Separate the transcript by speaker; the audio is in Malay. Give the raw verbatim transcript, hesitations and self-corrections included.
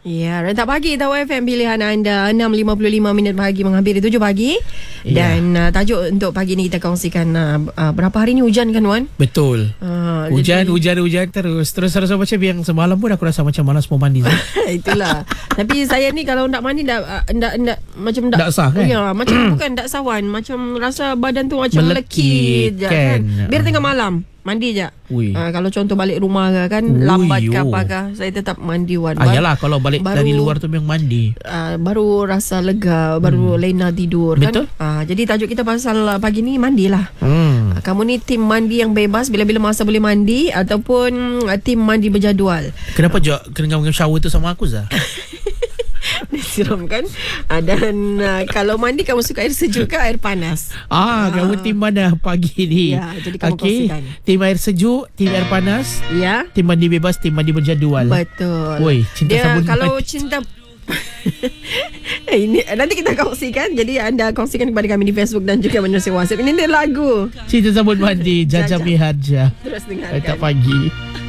Speaker 1: Ya, Rentak Pagi Tahu F M pilihan anda enam lima puluh lima minit pagi menghampiri tujuh pagi. Ya. Dan uh, tajuk untuk pagi ni kita kongsikan uh, uh, berapa hari ni hujan kan Wan?
Speaker 2: Betul.
Speaker 1: Uh,
Speaker 2: hujan,
Speaker 1: jadi...
Speaker 2: hujan, hujan terus. Terus rasa macam yang semalam pun aku rasa macam malas mau mandi.
Speaker 1: Itulah. Tapi saya ni kalau nak mandi tak uh, ndak ndak macam ndak
Speaker 2: sah kan?
Speaker 1: Ya, macam bukan ndak sawan, macam rasa badan tu macam
Speaker 2: melekit,
Speaker 1: melekit je
Speaker 2: kan?
Speaker 1: kan. Biar tengah malam mandi je. Uh, kalau contoh balik rumah ke kan,
Speaker 2: Ui,
Speaker 1: lambat ke
Speaker 2: yo.
Speaker 1: apakah, saya tetap mandi Wan.
Speaker 2: Ah, yalah, kalau balik baru, dari luar tu memang mandi.
Speaker 1: Uh, baru rasa lega, baru hmm. lena tidur.
Speaker 2: Betul.
Speaker 1: Kan? Uh, jadi tajuk kita pasal uh, pagi ni mandilah.
Speaker 2: Hmm.
Speaker 1: Uh, kamu ni tim mandi yang bebas bila-bila masa boleh mandi ataupun uh, tim mandi berjadual?
Speaker 2: Kenapa je kena dengan shower tu sama aku Zah?
Speaker 1: Siram kan. uh, Dan uh, kalau mandi kamu suka air sejuk ke air panas?
Speaker 2: Ah, uh, kamu tim mana pagi ni?
Speaker 1: Ya, jadi kamu
Speaker 2: okay.
Speaker 1: kongsikan.
Speaker 2: Tim air sejuk, tim air panas.
Speaker 1: Ya.
Speaker 2: Tim mandi bebas, tim mandi berjadual.
Speaker 1: Betul.
Speaker 2: Woi, cinta
Speaker 1: dia
Speaker 2: sabun
Speaker 1: kalau
Speaker 2: mandi.
Speaker 1: cinta eh, ini nanti kita kongsikan. Jadi anda kongsikan kepada kami di Facebook dan juga menerusi WhatsApp. Ini dia lagu
Speaker 2: Cinta Sabun Mandi, Jaja Miharja.
Speaker 1: Terus dengarkan
Speaker 2: Rentak Pagi.